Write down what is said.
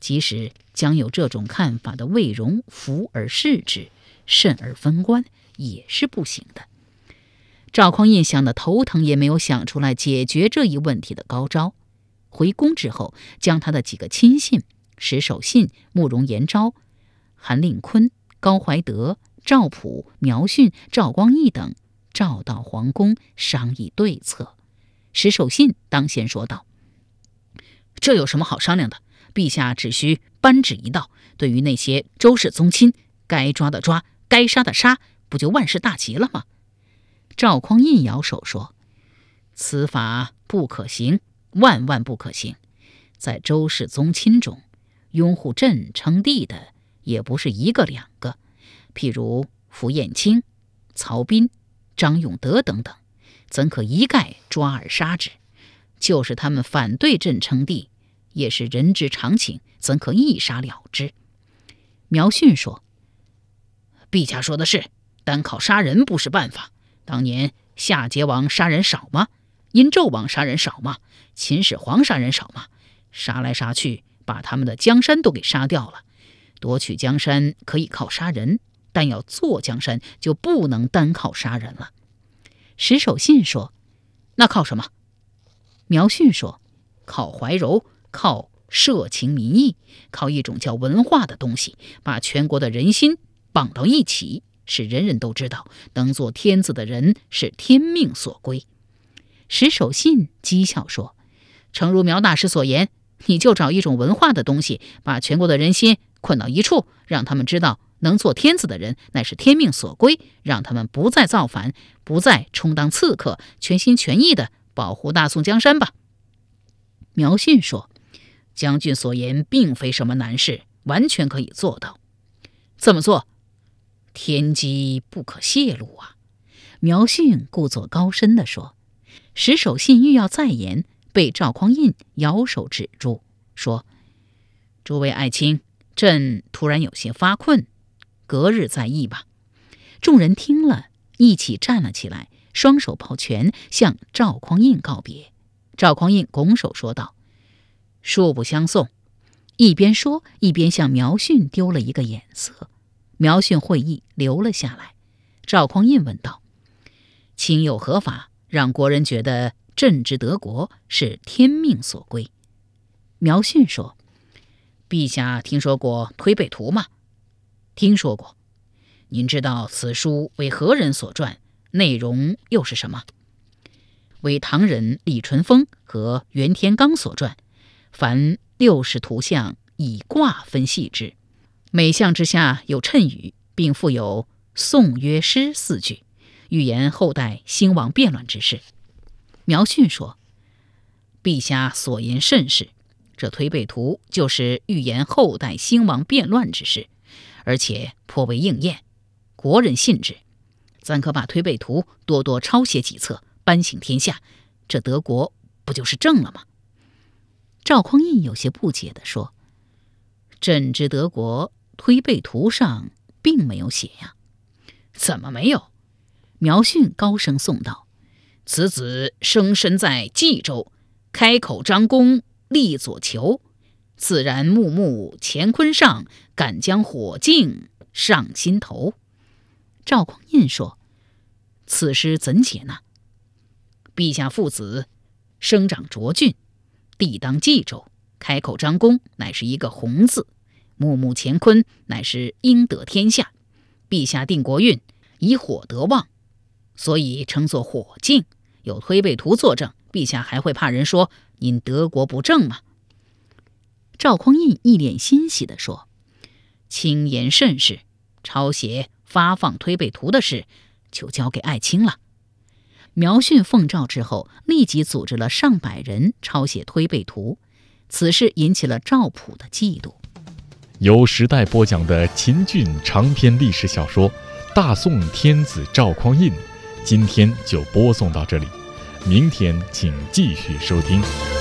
即使将有这种看法的魏荣服而视之，慎而分官，也是不行的。赵匡胤想得头疼，也没有想出来解决这一问题的高招。回宫之后，将他的几个亲信石守信、慕容延昭、韩令坤、高怀德、赵普、苗训、赵光义等召到皇宫商议对策。石守信当先说道：“这有什么好商量的？陛下只需颁旨一道，对于那些周氏宗亲，该抓的抓，该杀的杀，不就万事大吉了吗？”赵匡胤摇手说：“此法不可行，万万不可行。在周氏宗亲中，拥护朕称帝的也不是一个两个，譬如符彦卿、曹彬、张永德等等，怎可一概抓而杀之？就是他们反对朕称帝，也是人之常情，怎可一杀了之？”苗训说：“陛下说的是，单靠杀人不是办法。当年夏桀王杀人少吗？殷纣王杀人少吗？秦始皇杀人少吗？杀来杀去，把他们的江山都给杀掉了。夺取江山可以靠杀人，但要做江山就不能单靠杀人了。”石守信说：“那靠什么？”苗训说：“靠怀柔，靠社情民意，靠一种叫文化的东西，把全国的人心绑到一起，使人人都知道能做天子的人是天命所归。”石守信讥笑说：“诚如苗大师所言，你就找一种文化的东西，把全国的人心捆到一处，让他们知道能做天子的人乃是天命所归，让他们不再造反，不再充当刺客，全心全意地保护大宋江山吧。”苗训说：“将军所言并非什么难事，完全可以做到。”“怎么做？”“天机不可泄露啊。”苗训故作高深地说。石守信欲要再言，被赵匡胤摇手止住，说：“诸位爱卿，朕突然有些发困，隔日再议吧。”众人听了，一起站了起来，双手抱拳，向赵匡胤告别。赵匡胤拱手说道：“恕不相送。”一边说，一边向苗训丢了一个眼色。苗训会意，留了下来。赵匡胤问道：“卿有何法让国人觉得朕之得国是天命所归？”苗训说：“陛下听说过推背图吗？”“听说过。”“您知道此书为何人所撰，内容又是什么？”“为唐人李淳风和袁天罡所撰，凡60图像，以卦分析之，每项之下有谶语，并附有颂约诗4句，预言后代兴亡变乱之事。”苗训说：“陛下所言甚是，这推背图就是预言后代兴亡变乱之事，而且颇为应验，国人信之。咱可把推背图多多抄写几册，颁行天下，这德国不就是正了吗？”赵匡胤有些不解地说：“朕之德国推背图上并没有写呀。”“怎么没有？”苗训高声颂道：“此子生身在冀州，开口张弓立左囚，自然木木乾坤上，敢将火镜上心头。”赵匡胤说：“此诗怎解呢？”“陛下父子生长涿郡，地当冀州，开口张弓乃是一个红字，木木乾坤乃是应得天下。陛下定国运，以火得旺，所以称作火镜。有推背图作证，陛下还会怕人说您德国不正吗？”赵匡胤一脸欣喜地说：“卿言甚是，抄写发放推背图的事就交给爱卿了。”苗训奉诏之后，立即组织了上百人抄写推背图，此事引起了赵普的嫉妒。 由时代播讲的秦俊长篇历史小说《大宋天子赵匡胤》，今天就播送到这里，明天请继续收听。